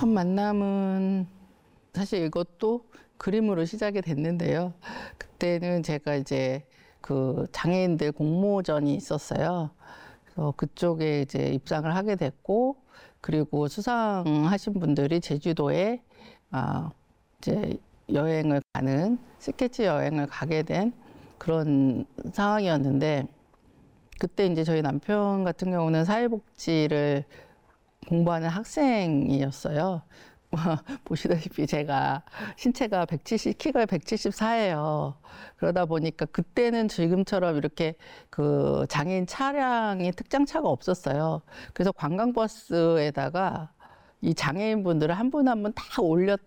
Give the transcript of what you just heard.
첫 만남은 사실 이것도 그림으로 시작이 됐는데요. 그때는 제가 이제 그 장애인들 공모전이 있었어요. 그래서 그쪽에 이제 입상을 하게 됐고, 그리고 수상하신 분들이 제주도에 이제 여행을 가는 스케치 여행을 가게 된 그런 상황이었는데, 그때 이제 저희 남편 같은 경우는 사회복지를 공부하는 학생이었어요. 보시다시피 제가 신체가 키가 174예요. 그러다 보니까 그때는 지금처럼 이렇게 그 장애인 차량이 특장차가 없었어요. 그래서 관광버스에다가 이 장애인분들을 한 분 한 분 다